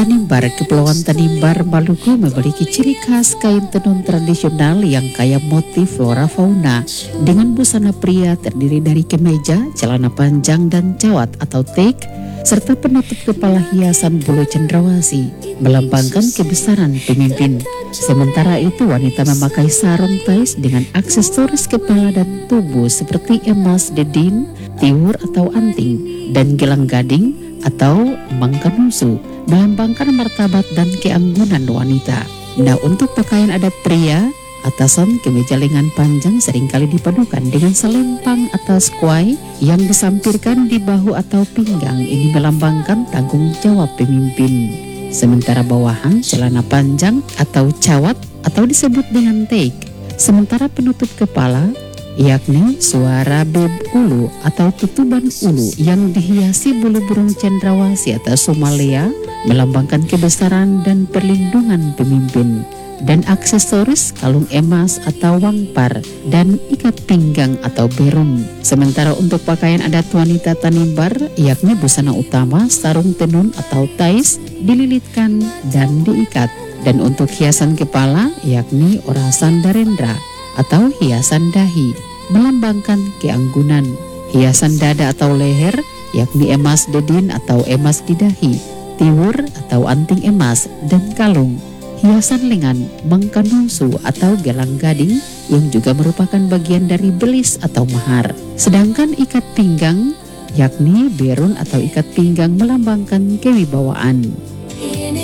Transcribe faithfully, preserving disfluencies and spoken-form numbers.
Tanimbar, Kepulauan Tanimbar, Maluku memiliki ciri khas kain tenun tradisional yang kaya motif flora fauna dengan busana pria terdiri dari kemeja, celana panjang dan cawat atau tek, serta penutup kepala hiasan bulu cendrawasih melambangkan kebesaran pemimpin. Sementara itu wanita memakai sarung tais dengan aksesoris kepala dan tubuh seperti emas dedin, tiwur atau anting, dan gelang gading atau mangkanusu melambangkan martabat dan keanggunan wanita. Nah, untuk pakaian adat pria, atasan kemeja lengan panjang seringkali dipadukan dengan selempang atau squay yang disampirkan di bahu atau pinggang. Ini melambangkan tanggung jawab pemimpin. Sementara bawahan celana panjang atau cawat atau disebut dengan tek. Sementara penutup kepala yakni suara beb ulu atau tutuban ulu yang dihiasi bulu burung cendrawasih atau sumalea melambangkan kebesaran dan perlindungan pemimpin, dan aksesoris kalung emas atau wangpar dan ikat pinggang atau berung. Sementara untuk pakaian adat wanita Tanimbar yakni busana utama sarung tenun atau tais dililitkan dan diikat, dan untuk hiasan kepala yakni orasan darendra atau hiasan dahi melambangkan keanggunan. Hiasan dada atau leher yakni emas dedin atau emas di dahi, tiwur atau anting emas, dan kalung. Hiasan lengan mangkanusu atau gelang gading yang juga merupakan bagian dari belis atau mahar. Sedangkan ikat pinggang yakni berun atau ikat pinggang melambangkan kewibawaan.